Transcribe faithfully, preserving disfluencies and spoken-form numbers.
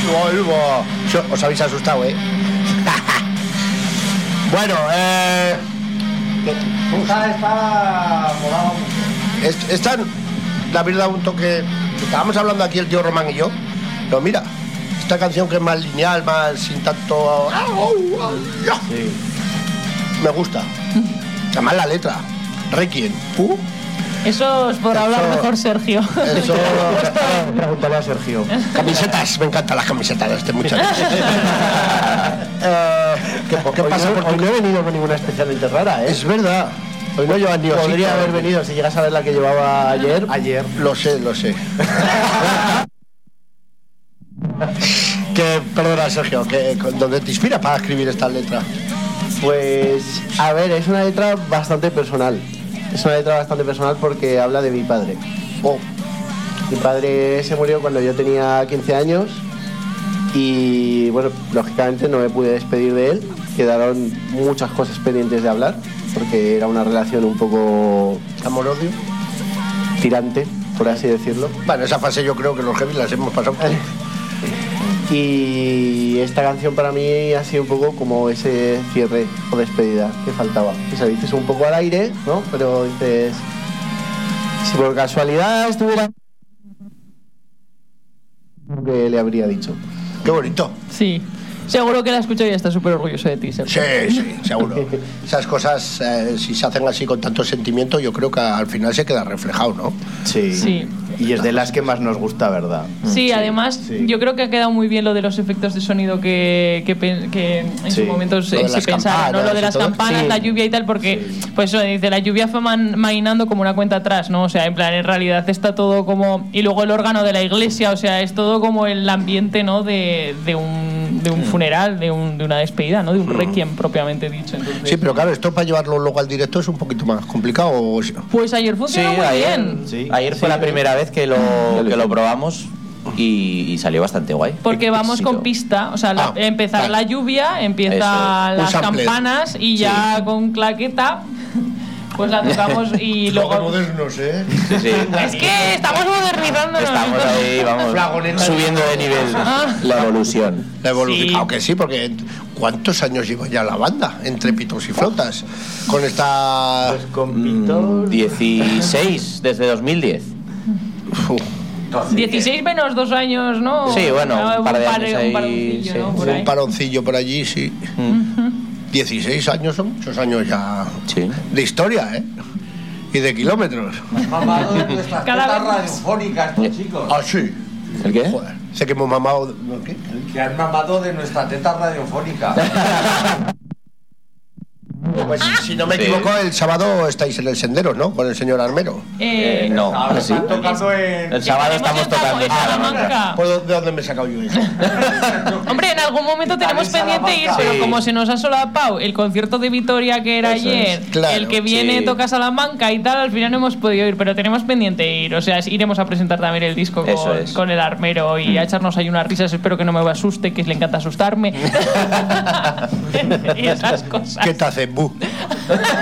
vuelvo. Os habéis asustado, ¿eh? Bueno, eh... Puja está molado mucho. Es, esta, la verdad, un toque... Estábamos hablando aquí el tío Román y yo. Pero mira, esta canción que es más lineal, más sin tanto... Sí. Me gusta. Además la letra. Requiem. Uh. Eso es por Eso, hablar mejor Sergio. Eso... Pregúntale a Sergio. Camisetas, me encantan las camisetas de este muchacho. eh, ¿Qué, qué hoy pasa? No, Porque hoy no he venido con ninguna especialmente rara, ¿eh? es verdad. Hoy no llevan ni Podría osito. haber venido, si llegas a ver la que llevaba ayer. Ayer. Lo sé, lo sé. que, perdona, Sergio, que, ¿dónde te inspira para escribir esta letra? Pues, a ver, es una letra bastante personal. Es una letra bastante personal porque habla de mi padre. Oh. Mi padre se murió cuando yo tenía quince años y, bueno, lógicamente no me pude despedir de él. Quedaron muchas cosas pendientes de hablar porque era una relación un poco... ¿Amor-odio? Tirante, por así decirlo. Bueno, esa fase yo creo que los heavy las hemos pasado. Y esta canción para mí ha sido un poco como ese cierre o despedida que faltaba. O sea, dices un poco al aire, ¿no? Pero dices, si por casualidad estuviera... que le habría dicho. Qué bonito. Sí. Seguro que la escucho y está súper orgulloso de ti, Sergio. Sí, sí, seguro. Esas cosas, eh, si se hacen así con tanto sentimiento, yo creo que al final se queda reflejado, ¿no? Sí. Sí. Y es de las que más nos gusta, ¿verdad? Sí, sí, además sí. Yo creo que ha quedado muy bien lo de los efectos de sonido que, que, que en sí. su momento se, se pensaron, ¿no? Lo de las campanas, sí. La lluvia y tal, porque sí. pues eso dice, la lluvia fue man, mainando como una cuenta atrás, ¿no? O sea, en plan, en realidad está todo como... Y luego el órgano de la iglesia, o sea, es todo como el ambiente, ¿no? De, de un, de un funeral, de, un, de una despedida, ¿no? De un requiem propiamente dicho. Entonces, sí, pero claro, esto para llevarlo luego al directo es un poquito más complicado. ¿O? Pues ayer funcionó sí, muy ayer, bien. Sí. Ayer fue sí, la primera vez que lo, que lo probamos y, y salió bastante guay. Porque vamos con pista, o sea, la, ah, empezar vale. la lluvia, empieza las campanas y ya sí. con claqueta pues la tocamos y luego... modernos, ¿eh? Sí, sí. Es que estamos modernizándonos. Estamos ahí, vamos, subiendo de nivel. Ah. La evolución. La evolución. Sí. Aunque sí, porque ¿cuántos años lleva ya la banda? Entre pitos y flautas. Con esta... Pues con pitos... dieciséis, desde dos mil diez. Uf. dieciséis menos dos años, ¿no? Sí, bueno, un par de años ahí, un paroncillo, sí. ¿no? Por un ahí. paroncillo por allí, sí. Uh-huh. dieciséis años son muchos años ya sí. de historia, ¿eh? Y de kilómetros. Mamado de nuestras tetas radiofónicas, estos chicos. Ah, sí. ¿El qué? Joder, sé que hemos mamado... ¿Qué? Que han mamado de nuestra teta radiofónica. Pues si no me sí. equivoco, el sábado estáis en el Sendero, ¿no? Con el señor Armero. Eh, eh, no, ahora ¿sí? tocando en... El sábado estamos tocando en Salamanca. ¿Pues ¿De dónde me he sacado yo eso? Hombre, en algún momento tenemos pendiente ir, pero sí. como se nos ha solapado el concierto de Vitoria que era eso ayer, es. Claro, el que viene sí. toca Salamanca y tal, al final no hemos podido ir, pero tenemos pendiente ir. O sea, iremos a presentar también el disco con, con el Armero y mm. a echarnos ahí unas risas. Espero que no me asuste, que le encanta asustarme. Y esas cosas. ¿Qué te hace, bu?